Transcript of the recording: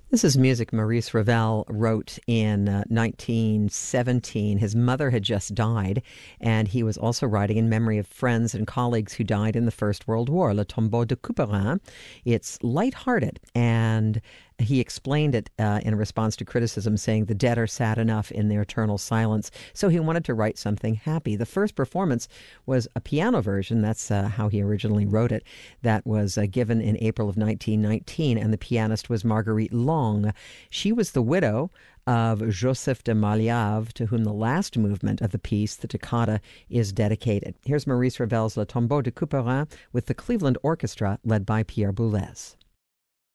This is music Maurice Ravel wrote in 1917. His mother had just died, and he was also writing in memory of friends and colleagues who died in the First World War, Le Tombeau de Couperin. It's lighthearted, and he explained it in response to criticism, saying the dead are sad enough in their eternal silence. So he wanted to write something happy. The first performance was a piano version. That's how he originally wrote it. That was given in April of 1919, and the pianist was Marguerite Long. She was the widow of Joseph de Maliave, to whom the last movement of the piece, the toccata, is dedicated. Here's Maurice Ravel's Le Tombeau de Couperin with the Cleveland Orchestra, led by Pierre Boulez.